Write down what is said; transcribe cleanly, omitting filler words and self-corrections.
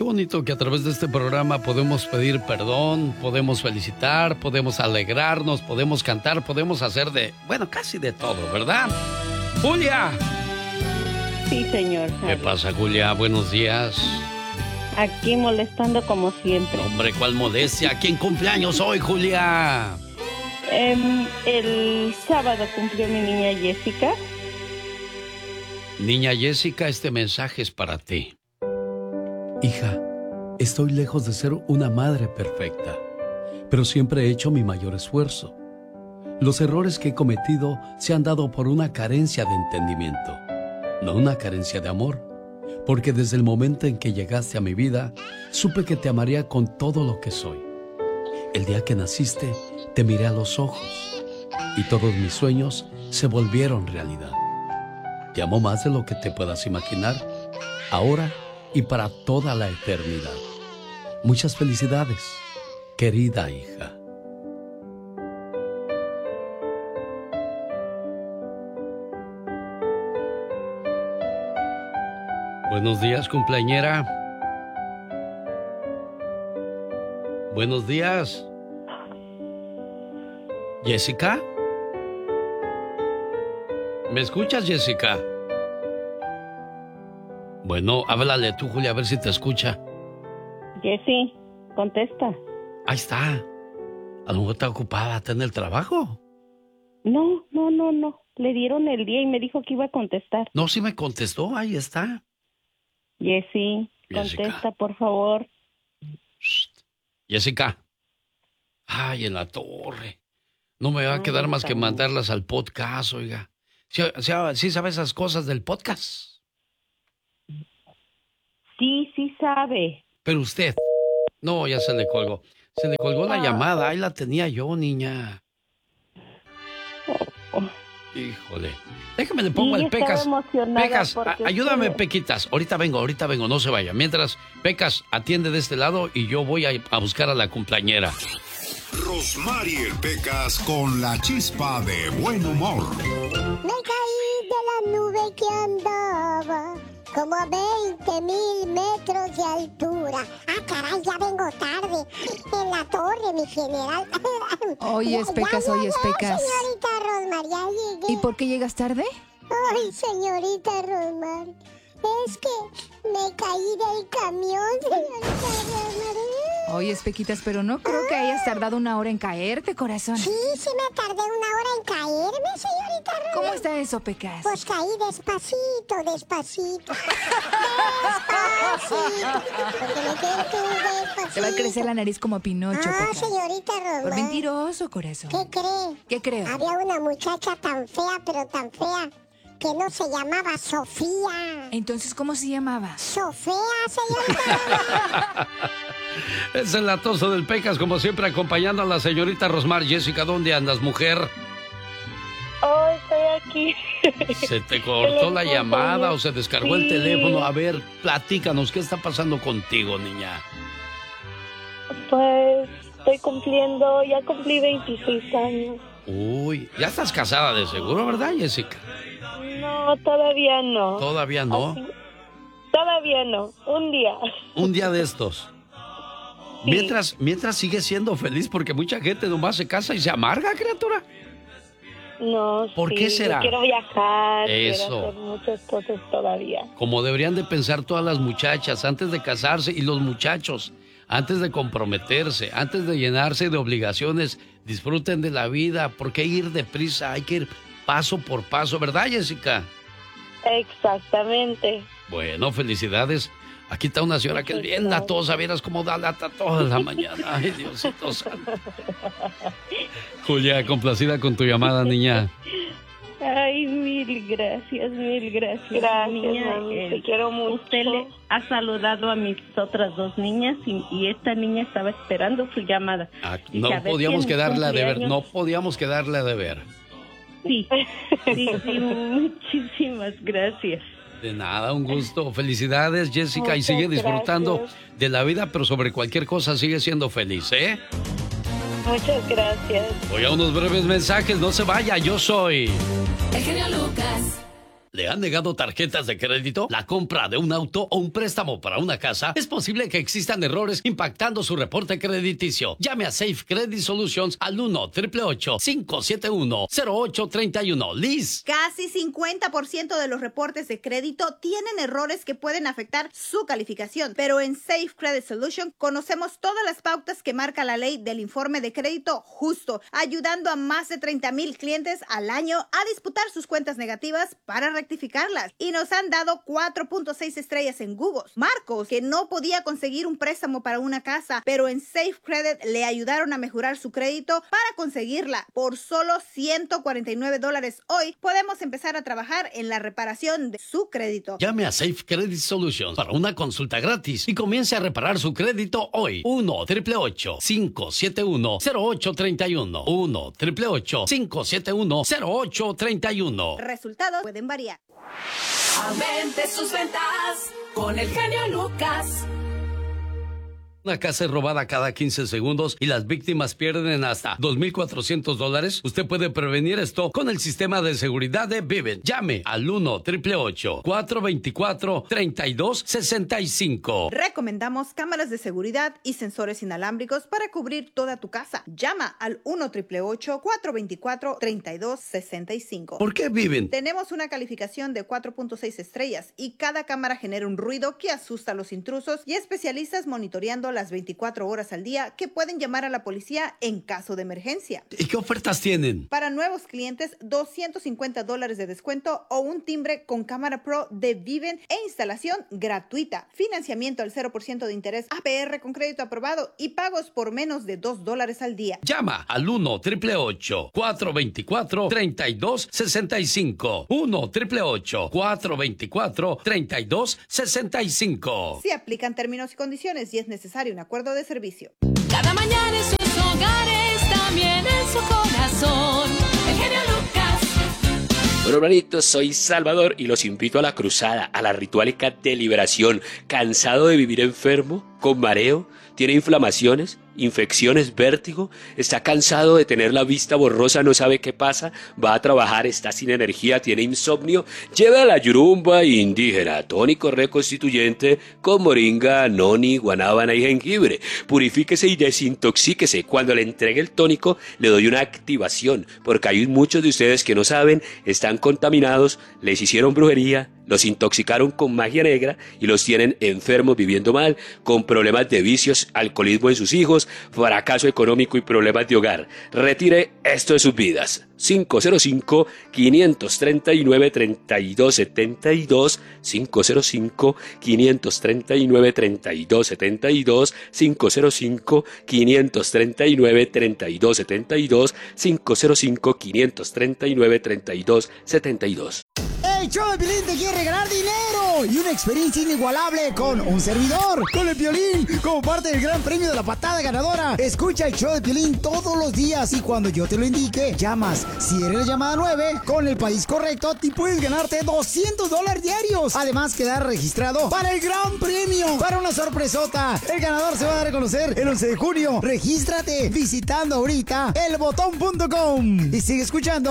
Qué bonito que a través de este programa podemos pedir perdón, podemos felicitar, podemos alegrarnos, podemos cantar, podemos hacer casi de todo, ¿verdad? ¡Julia! Sí, señor. ¿Qué pasa, Julia? Buenos días. Aquí molestando como siempre. Hombre, ¿cuál modestia? ¿Quién cumpleaños hoy, Julia? El sábado cumplió mi niña Jessica. Niña Jessica, este mensaje es para ti. Hija, estoy lejos de ser una madre perfecta, pero siempre he hecho mi mayor esfuerzo. Los errores que he cometido se han dado por una carencia de entendimiento, no una carencia de amor, porque desde el momento en que llegaste a mi vida, supe que te amaría con todo lo que soy. El día que naciste, te miré a los ojos y todos mis sueños se volvieron realidad. Te amo más de lo que te puedas imaginar, ahora y para toda la eternidad. Muchas felicidades, querida hija. Buenos días, cumpleañera. Buenos días. ¿Jessica? ¿Me escuchas, Jessica? Bueno, háblale tú, Julia, a ver si te escucha. Jessy, contesta. Ahí está. A lo mejor está ocupada, está en el trabajo. No. Le dieron el día y me dijo que iba a contestar. No, sí me contestó, ahí está. Jessy, contesta, por favor. Jessica. Ay, en la torre. No me va a quedar más que mandarlas al podcast, oiga. ¿Sí sabe esas cosas del podcast? Sí sabe. Pero usted. No, ya se le colgó. Se le colgó la llamada. Ahí la tenía yo, niña. Híjole. Déjame le pongo al Pecas. Pecas, ayúdame, Pequitas. Ahorita vengo, no se vaya. Mientras, Pecas, atiende de este lado y yo voy a buscar a la cumpleañera. Rosmarie Pecas con la chispa de buen humor. Me caí de la nube que andaba como a 20,000 metros de altura. Ah, caray, ya vengo tarde. En la torre, mi general. Oyes, Pecas. Señorita Rosmar, ya llegué. ¿Y por qué llegas tarde? Ay, señorita Rosmar, es que me caí del camión, señorita Rosmar. Oyes, Pequitas, pero no creo que hayas tardado 1 hora en caerte, corazón. Sí me tardé 1 hora en caerme, señorita Rosmar. ¿Cómo está eso, Pecas? Pues caí despacito. Despacito. Porque me quedé tú despacito. Te va a crecer la nariz como Pinocho, Pecas. Señorita Rosmar. Por mentiroso, corazón. ¿Qué cree? ¿Qué creo? Había una muchacha tan fea, pero tan fea, que no se llamaba Sofía. Entonces, ¿cómo se llamaba? Sofía, señorita. Es el latoso del Pecas, como siempre, acompañando a la señorita Rosmar. Jessica, ¿dónde andas, mujer? Oh, estoy aquí. ¿Se te cortó la llamada o se descargó el teléfono? A ver, platícanos, ¿qué está pasando contigo, niña? Pues ya cumplí 26 años. Uy, ya estás casada de seguro, ¿verdad, Jessica? No, todavía no. ¿Todavía no? Así, todavía no, un día. Un día de estos. Sí. Mientras sigue siendo feliz, porque mucha gente nomás se casa y se amarga, criatura. No, ¿Por qué será? Yo quiero viajar, Eso. quiero hacer muchas cosas todavía. Como deberían de pensar todas las muchachas antes de casarse y los muchachos antes de comprometerse, antes de llenarse de obligaciones, disfruten de la vida, porque hay que ir deprisa, hay que ir paso por paso, ¿verdad, Jessica? Exactamente. Bueno, felicidades. Aquí está una señora que es bien latosa, vieras cómo da lata toda la mañana. Ay, Diosito santo. Julia, complacida con tu llamada, niña. Ay, mil gracias. Gracias, niña. Mami, te quiero mucho. Usted le ha saludado a mis otras 2 niñas y esta niña estaba esperando su llamada. No podíamos quedarle a deber, Sí, muchísimas gracias. De nada, un gusto. Felicidades, Jessica, Muchas y sigue disfrutando gracias. de la vida, pero sobre cualquier cosa sigue siendo feliz, ¿eh? Muchas gracias. Voy a unos breves mensajes, no se vaya, yo soy... El genio Lucas. ¿Le han negado tarjetas de crédito? ¿La compra de un auto o un préstamo para una casa? Es posible que existan errores impactando su reporte crediticio. Llame a Safe Credit Solutions al 1-888-571-0831. Liz. Casi 50% de los reportes de crédito tienen errores que pueden afectar su calificación, pero en Safe Credit Solutions conocemos todas las pautas que marca la ley del informe de crédito justo, ayudando a más de 30,000 clientes al año a disputar sus cuentas negativas para rectificarlas. Y nos han dado 4.6 estrellas en Google. Marcos, que no podía conseguir un préstamo para una casa, pero en Safe Credit le ayudaron a mejorar su crédito para conseguirla. Por solo $149 hoy podemos empezar a trabajar en la reparación de su crédito. Llame a Safe Credit Solutions para una consulta gratis y comience a reparar su crédito hoy. 1-888-571-0831. 1-888-571-0831. Resultados pueden variar. Aumente sus ventas con el genio Lucas. Una casa es robada cada 15 segundos y las víctimas pierden hasta $2,400. Usted puede prevenir esto con el sistema de seguridad de Vivint. Llame al 1-888-424-3265. Recomendamos cámaras de seguridad y sensores inalámbricos para cubrir toda tu casa. Llama al 1-888-424-3265. ¿Por qué Vivint? Tenemos una calificación de 4.6 estrellas y cada cámara genera un ruido que asusta a los intrusos y especialistas monitoreando las 24 horas al día que pueden llamar a la policía en caso de emergencia. ¿Y qué ofertas tienen? Para nuevos clientes, $250 de descuento o un timbre con cámara pro de Vivint e instalación gratuita. Financiamiento al 0% de interés, APR con crédito aprobado y pagos por menos de $2 al día. Llama al 1-888-424-3265. 1-888-424-3265. Si aplican términos y condiciones y es necesario un acuerdo de servicio. Cada mañana en sus hogares, también en su corazón. El genio Lucas. Bueno, hermanitos, soy Salvador y los invito a la cruzada, a la ritualica de liberación. ¿Cansado de vivir enfermo? ¿Con mareo? ¿Tiene inflamaciones? ¿Infecciones? ¿Vértigo? ¿Está cansado de tener la vista borrosa? ¿No sabe qué pasa? ¿Va a trabajar? ¿Está sin energía? ¿Tiene insomnio? Lleve a la yurumba indígena, tónico reconstituyente con moringa, noni, guanábana y jengibre. Purifíquese y desintoxíquese. Cuando le entregue el tónico, le doy una activación, porque hay muchos de ustedes que no saben, están contaminados, les hicieron brujería, los intoxicaron con magia negra y los tienen enfermos, viviendo mal, con problemas de vicios, alcoholismo en sus hijos, fracaso económico y problemas de hogar. Retire esto de sus vidas. 505-539-3272, 505-539-3272, 505-539-3272, 505-539-3272. El show de Piolín te quiere regalar dinero y una experiencia inigualable con un servidor, con el Piolín, como parte del gran premio de la patada ganadora. Escucha el show de Piolín todos los días y cuando yo te lo indique, llamas. Si eres la llamada 9, con el país correcto, y puedes ganarte $200 diarios. Además, quedar registrado para el gran premio, para una sorpresota. El ganador se va a dar a conocer el 11 de junio. Regístrate visitando ahorita elbotón.com y sigue escuchando